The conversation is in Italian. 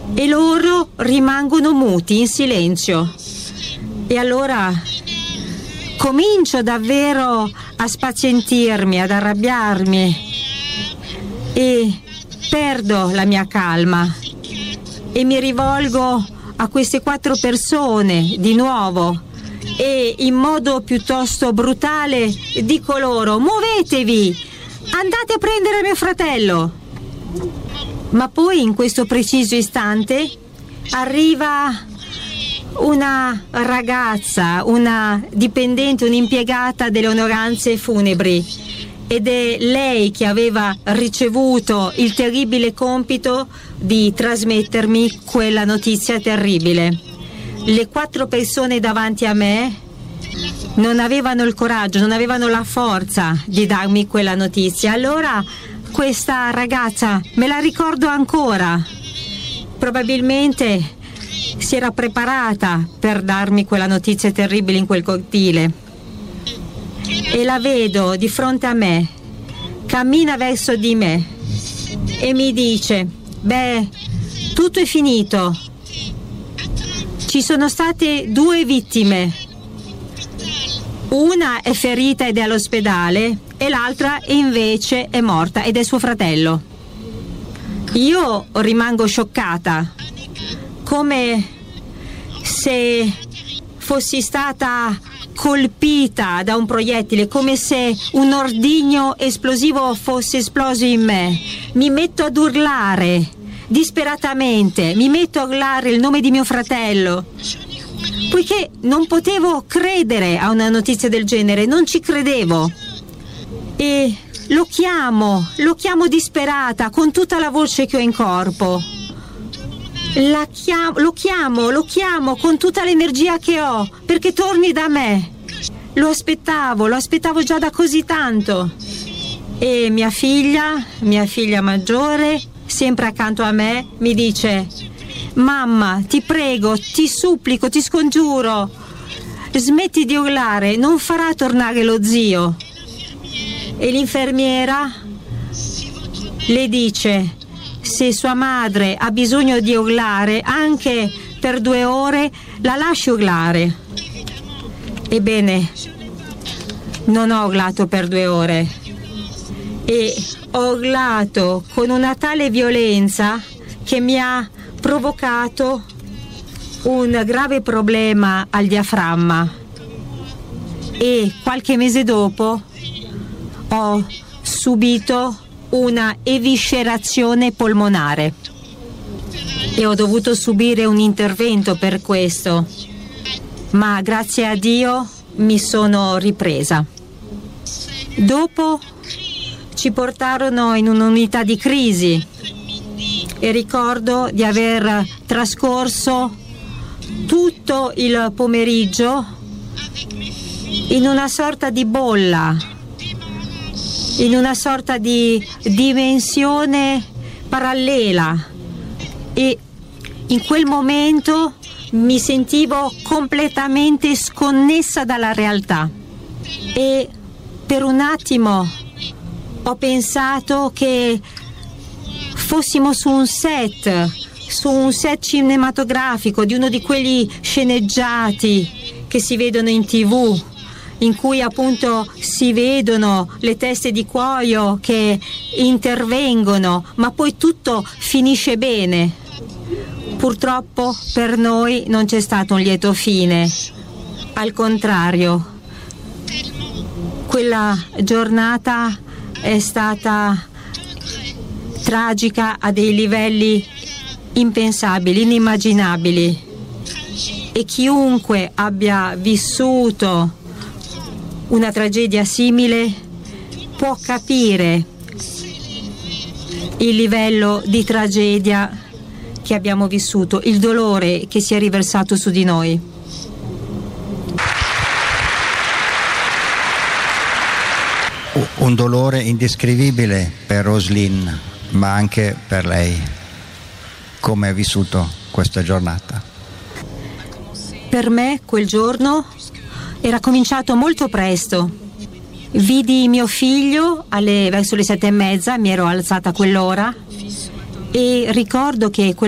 e loro rimangono muti, in silenzio. E allora comincio davvero a spazientirmi, ad arrabbiarmi e perdo la mia calma e mi rivolgo a queste 4 persone di nuovo e in modo piuttosto brutale dico loro: muovetevi, andate a prendere mio fratello. Ma poi in questo preciso istante arriva una ragazza, una dipendente, un'impiegata delle onoranze funebri, ed è lei che aveva ricevuto il terribile compito di trasmettermi quella notizia terribile. Le 4 persone davanti a me non avevano il coraggio, non avevano la forza di darmi quella notizia. Allora questa ragazza, me la ricordo ancora, probabilmente si era preparata per darmi quella notizia terribile in quel cortile. E la vedo di fronte a me, cammina verso di me e mi dice: beh, tutto è finito. Ci sono state 2 vittime. Una è ferita ed è all'ospedale e l'altra invece è morta ed è suo fratello. Io rimango scioccata, come se fossi stata colpita da un proiettile, come se un ordigno esplosivo fosse esploso in me. Mi metto ad urlare disperatamente, mi metto a urlare il nome di mio fratello, poiché non potevo credere a una notizia del genere, non ci credevo. E lo chiamo disperata con tutta la voce che ho in corpo. Lo chiamo con tutta l'energia che ho perché torni da me. Lo aspettavo già da così tanto. E mia figlia maggiore, sempre accanto a me, mi dice: mamma, ti prego, ti supplico, ti scongiuro, smetti di urlare, non farà tornare lo zio. E l'infermiera le dice: se sua madre ha bisogno di urlare anche per 2 ore, la lasci urlare. Ebbene, non ho urlato per 2 ore e ho urlato con una tale violenza che mi ha provocato un grave problema al diaframma e qualche mese dopo ho subito una eviscerazione polmonare e ho dovuto subire un intervento per questo, ma grazie a Dio mi sono ripresa. Dopo ci portarono in un'unità di crisi e ricordo di aver trascorso tutto il pomeriggio in una sorta di bolla, in una sorta di dimensione parallela, e in quel momento mi sentivo completamente sconnessa dalla realtà e per un attimo ho pensato che fossimo su un set cinematografico di uno di quelli sceneggiati che si vedono in TV, in cui appunto si vedono le teste di cuoio che intervengono, ma poi tutto finisce bene. Purtroppo per noi non c'è stato un lieto fine, al contrario, quella giornata è stata tragica a dei livelli impensabili, inimmaginabili, e chiunque abbia vissuto una tragedia simile può capire il livello di tragedia che abbiamo vissuto, il dolore che si è riversato su di noi. Un dolore indescrivibile per Roslyn, ma anche per lei. Come ha vissuto questa giornata? Per me quel giorno era cominciato molto presto. Vidi mio figlio verso le 7:30, mi ero alzata a quell'ora e ricordo che